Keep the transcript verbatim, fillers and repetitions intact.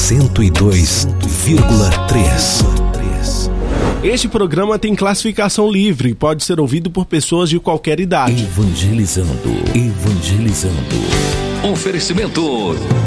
cento e dois vírgula três. Este programa tem classificação livre e pode ser ouvido por pessoas de qualquer idade. Evangelizando, evangelizando. Oferecimento